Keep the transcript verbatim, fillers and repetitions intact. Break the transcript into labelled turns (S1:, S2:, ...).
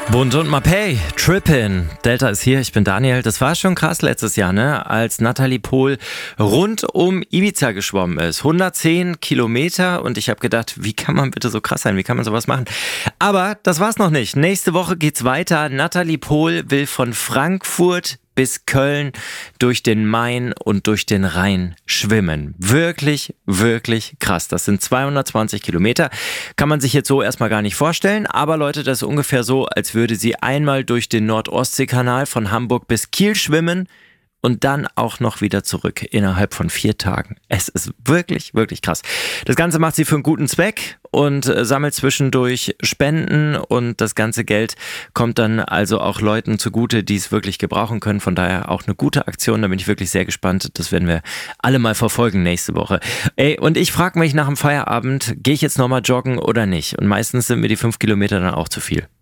S1: Bund und Mapei, Trippin'. Delta ist hier, ich bin Daniel. Das war schon krass letztes Jahr, ne? Als Nathalie Pohl rund um Ibiza geschwommen ist. hundertzehn Kilometer und ich habe gedacht, wie kann man bitte so krass sein? Wie kann man sowas machen? Aber das war's noch nicht. Nächste Woche geht's weiter. Nathalie Pohl will von Frankfurt bis Köln durch den Main und durch den Rhein schwimmen. Wirklich, wirklich krass. Das sind zweihundertzwanzig Kilometer. Kann man sich jetzt so erstmal gar nicht vorstellen. Aber Leute, das ist ungefähr so, als würde sie einmal durch den Nord-Ostsee-Kanal von Hamburg bis Kiel schwimmen und dann auch noch wieder zurück innerhalb von vier Tagen. Es ist wirklich, wirklich krass. Das Ganze macht sie für einen guten Zweck und äh, sammelt zwischendurch Spenden und das ganze Geld kommt dann also auch Leuten zugute, die es wirklich gebrauchen können. Von daher auch eine gute Aktion, da bin ich wirklich sehr gespannt. Das werden wir alle mal verfolgen nächste Woche. Ey, und ich frage mich nach dem Feierabend, gehe ich jetzt nochmal joggen oder nicht? Und meistens sind mir die fünf Kilometer dann auch zu viel.